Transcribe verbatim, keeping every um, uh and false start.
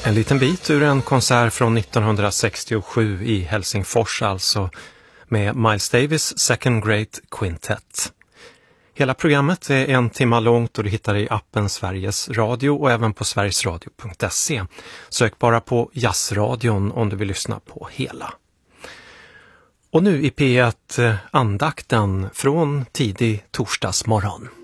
En liten bit ur en konsert från nittonhundrasextiosju i Helsingfors, alltså med Miles Davis Second Great Quintet. Hela programmet är en timme långt och du hittar det i appen Sveriges Radio och även på sverigesradio punkt se. Sök bara på Jazzradion om du vill lyssna på hela. Och nu i P ett andakten från tidig torsdagsmorgon.